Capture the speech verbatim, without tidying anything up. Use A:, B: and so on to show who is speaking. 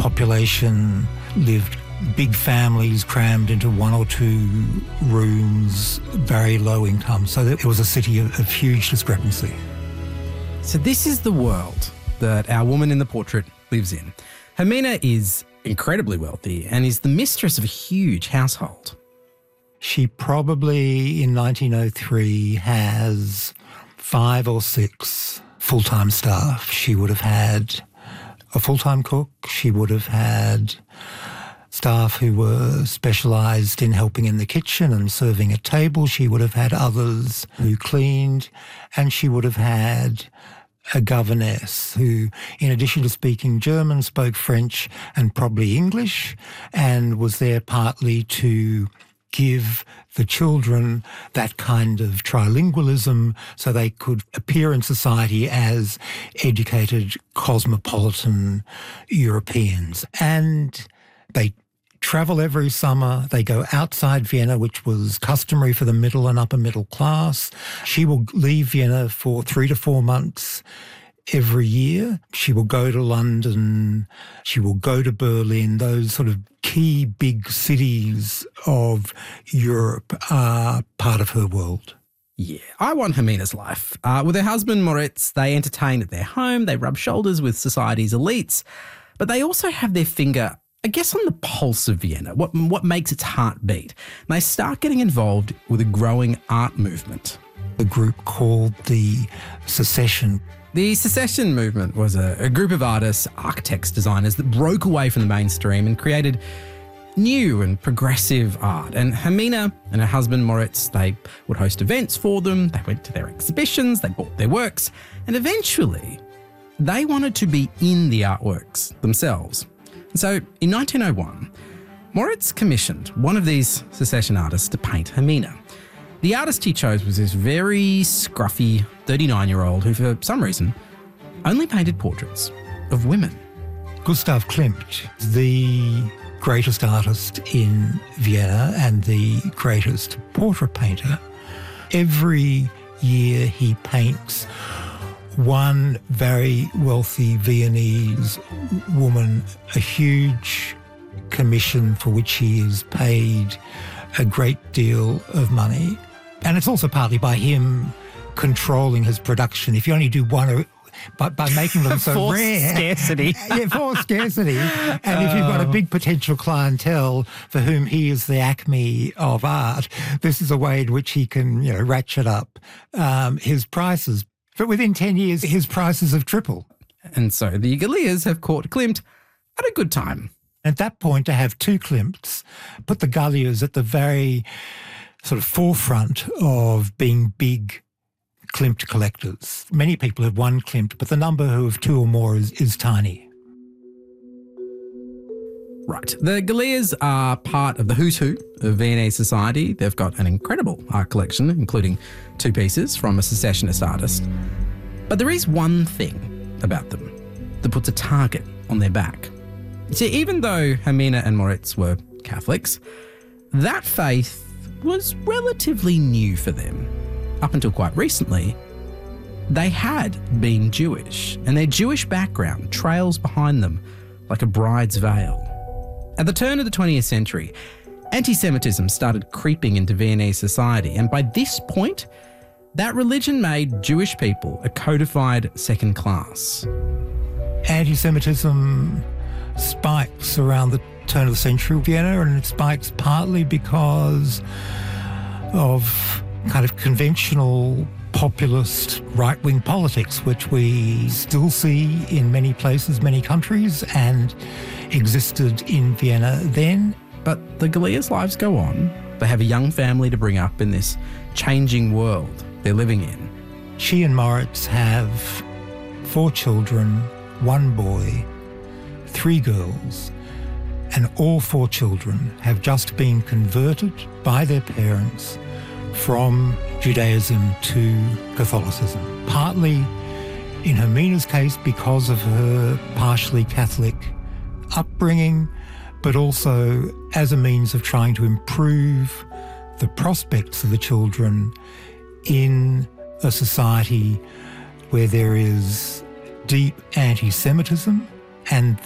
A: population lived big families crammed into one or two rooms, very low income. So it was a city of, of huge discrepancy.
B: So this is the world that our woman in the portrait lives in. Hermina is incredibly wealthy and is the mistress of a huge household.
A: She probably, in nineteen oh three, has five or six full-time staff. She would have had a full-time cook. She would have had staff who were specialised in helping in the kitchen and serving at table. She would have had others who cleaned, and she would have had a governess who, in addition to speaking German, spoke French and probably English, and was there partly to give the children that kind of trilingualism so they could appear in society as educated, cosmopolitan Europeans. And they travel every summer. They go outside Vienna, which was customary for the middle and upper middle class. She will leave Vienna for three to four months every year. She will go to London. She will go to Berlin. Those sort of key big cities of Europe are part of her world.
B: Yeah, I want Hermina's life. Uh, with her husband, Moritz, they entertain at their home. They rub shoulders with society's elites. But they also have their finger, I guess, on the pulse of Vienna, what what makes its heart beat. And they start getting involved with a growing art movement.
A: A group called the Secession.
B: The Secession movement was a, a group of artists, architects, designers that broke away from the mainstream and created new and progressive art. And Hermina and her husband Moritz, they would host events for them. They went to their exhibitions. They bought their works. And eventually, they wanted to be in the artworks themselves. So in nineteen oh one, Moritz commissioned one of these Secession artists to paint Hermina. The artist he chose was this very scruffy thirty-nine-year-old who, for some reason, only painted portraits of women.
A: Gustav Klimt, the greatest artist in Vienna and the greatest portrait painter. Every year he paints one very wealthy Viennese woman, a huge commission for which he is paid a great deal of money. And it's also partly by him controlling his production. If you only do one or By, by making them so
B: forced
A: rare.
B: scarcity.
A: Yeah, forced scarcity. And if you've got a big potential clientele for whom he is the acme of art, this is a way in which he can, you know, ratchet up um, his prices. But within ten years, his prices have tripled.
B: And so the Gallias have caught Klimt at a good time.
A: At that point, to have two Klimts put the Gallias at the very sort of forefront of being big Klimt collectors. Many people have one Klimt, but the number who have two or more is, is tiny.
B: Right. The Gallias are part of the who's who of Viennese society. They've got an incredible art collection, including two pieces from a secessionist artist. But there is one thing about them that puts a target on their back. See, even though Hermina and Moritz were Catholics, that faith was relatively new for them. Up until quite recently, they had been Jewish, and their Jewish background trails behind them like a bride's veil. At the turn of the twentieth century, anti-Semitism started creeping into Viennese society, and by this point, that religion made Jewish people a codified second class.
A: Anti-Semitism spikes around the turn of the century in Vienna, and it spikes partly because of kind of conventional populist right-wing politics, which we still see in many places, many countries, and existed in Vienna then.
B: But the Gallias' lives go on. They have a young family to bring up in this changing world they're living in.
A: She and Moritz have four children, one boy, three girls, and all four children have just been converted by their parents from Judaism to Catholicism. Partly, in Hermina's case, because of her partially Catholic upbringing, but also as a means of trying to improve the prospects of the children in a society where there is deep anti-Semitism and